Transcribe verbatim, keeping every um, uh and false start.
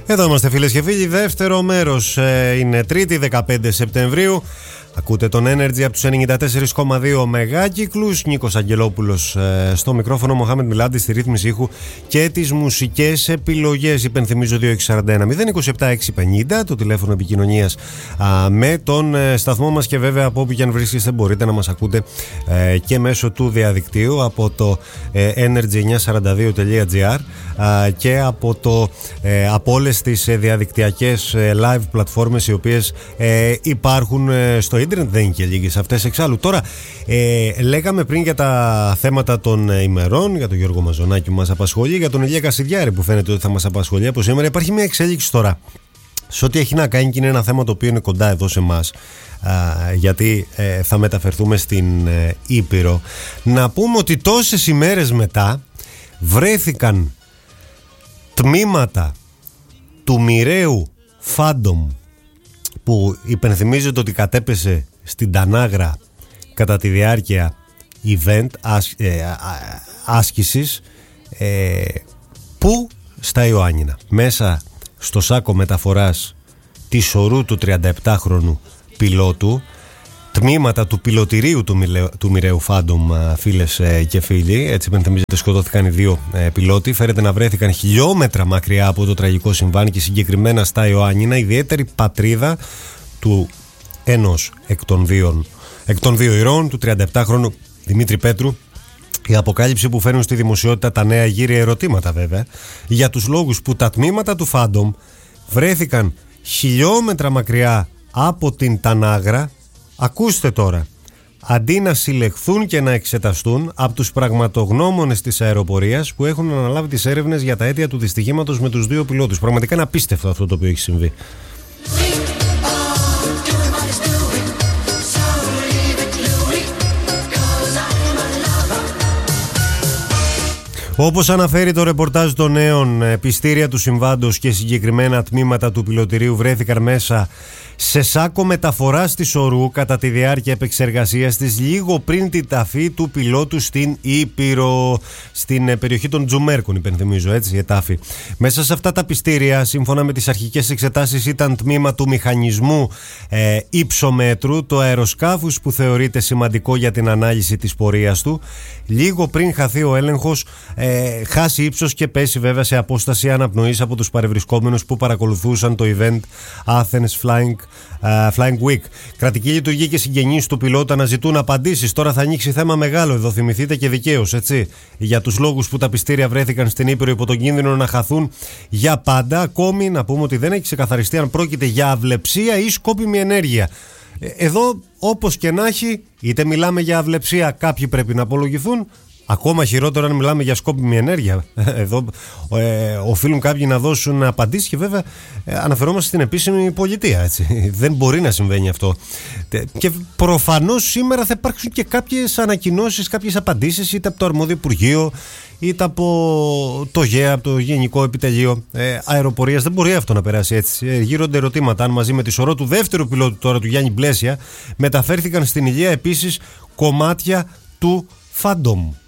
Εδώ είμαστε φίλες και φίλοι, δεύτερο μέρος ε, είναι Τρίτη δεκαπέντε Σεπτεμβρίου. Ακούτε τον Energy από τους ενενήντα τέσσερα κόμμα δύο μεγάκυκλους. Νίκος Αγγελόπουλος ε, στο μικρόφωνο, Μοχάμεντ Μιλάντη στη ρύθμιση ήχου και τις μουσικές επιλογές. Υπενθυμίζω δύο έξι τέσσερα ένα μηδέν δύο επτά έξι πενήντα το τηλέφωνο επικοινωνίας α, με τον ε, σταθμό μας, και βέβαια από όπου και αν βρίσκεστε μπορείτε να μας ακούτε ε, και μέσω του διαδικτύου από το ε, energy εννιακόσια σαράντα δύο τελεία τζι άρ ε, και από, το, ε, από όλες τις ε, διαδικτυακές ε, live πλατφόρμες οι οποίες ε, υπάρχουν ε, στο ίντερνετ. Δεν είναι και λίγες αυτές εξάλλου. Τώρα ε, λέγαμε πριν για τα θέματα των ε, ημερών, για τον Γιώργο Μαζονάκη που μας απασχολεί, για τον Ηλία Κασιδιάρη που φαίνεται ότι θα μας απασχολεί από σήμερα. Υπάρχει μια εξέλιξη τώρα σε ό,τι έχει να κάνει, και είναι ένα θέμα το οποίο είναι κοντά εδώ σε εμάς, γιατί ε, θα μεταφερθούμε στην ε, Ήπειρο. Να πούμε ότι τόσες ημέρες μετά βρέθηκαν τμήματα του μοιραίου Phantom, που υπενθυμίζεται ότι κατέπεσε στην Τανάγρα κατά τη διάρκεια event άσ, ε, άσκησης ε, που στα Ιωάννινα, μέσα στο σάκο μεταφοράς της ορού του τριανταεπτάχρονου πιλότου, τμήματα του πιλωτηρίου του, του μοιραίου Phantom, φίλες και φίλοι. Έτσι υπενθυμίζεται, σκοτώθηκαν οι δύο ε, πιλότοι. Φέρεται να βρέθηκαν χιλιόμετρα μακριά από το τραγικό συμβάν, και συγκεκριμένα στα Ιωάννινα, ιδιαίτερη πατρίδα του ενός εκ των δύο, εκ των δύο ηρώων, του τριανταεπτάχρονου Δημήτρη Πέτρου. Η αποκάλυψη που φέρνουν στη δημοσιότητα τα νέα γύρια ερωτήματα, βέβαια, για τους λόγους που τα τμήματα του Phantom βρέθηκαν χιλιόμετρα μακριά από την Τανάγρα. Ακούστε τώρα, αντί να συλλεχθούν και να εξεταστούν από τους πραγματογνώμονες της αεροπορίας που έχουν αναλάβει τις έρευνες για τα αίτια του δυστυχήματος με τους δύο πιλότους. Πραγματικά είναι απίστευτο αυτό το οποίο έχει συμβεί. Όπως αναφέρει το ρεπορτάζ των Νέων, πιστήρια του συμβάντος και συγκεκριμένα τμήματα του πιλωτηρίου βρέθηκαν μέσα σε σάκο μεταφοράς της ορού κατά τη διάρκεια επεξεργασίας της, λίγο πριν την ταφή του πιλότου στην Ήπειρο, στην περιοχή των Τζουμέρκων, υπενθυμίζω, έτσι, η τάφη. Μέσα σε αυτά τα πιστήρια, σύμφωνα με τις αρχικές εξετάσεις, ήταν τμήμα του μηχανισμού ε, ύψομέτρου του αεροσκάφους, που θεωρείται σημαντικό για την ανάλυση της πορείας του. Λίγο πριν χαθεί ο έλεγχος, ε, χάσει ύψος και πέσει βέβαια σε απόσταση αναπνοής από τους παρευρισκόμενους που παρακολουθούσαν το event Athens Flying Uh, Flying Week. Κρατική λειτουργία και συγγενείς του πιλότα αναζητούν απαντήσεις. Τώρα θα ανοίξει θέμα μεγάλο εδώ, θυμηθείτε, και δικαίως, έτσι, για τους λόγους που τα πιστήρια βρέθηκαν στην Ήπειρο υπό τον κίνδυνο να χαθούν για πάντα. Ακόμη να πούμε ότι δεν έχει ξεκαθαριστεί αν πρόκειται για αυλεψία ή σκόπιμη ενέργεια. Εδώ, όπως και να έχει, είτε μιλάμε για αυλεψία, κάποιοι πρέπει να απολογηθούν. Ακόμα χειρότερο αν μιλάμε για σκόπιμη ενέργεια. Εδώ ε, οφείλουν κάποιοι να δώσουν απαντήσεις, και βέβαια ε, αναφερόμαστε στην επίσημη πολιτεία, έτσι. Δεν μπορεί να συμβαίνει αυτό. Και προφανώς σήμερα θα υπάρξουν και κάποιες ανακοινώσεις, κάποιες απαντήσεις, είτε από το αρμόδιο Υπουργείο, είτε από το ΓΕΑ, από το Γενικό Επιτελείο ε, Αεροπορίας. Δεν μπορεί αυτό να περάσει έτσι. Ε, γύρονται ερωτήματα αν μαζί με τη σωρό του δεύτερου πιλότου τώρα, του Γιάννη Μπλέσια, μεταφέρθηκαν στην Ηλία επίσης κομμάτια του Phantom.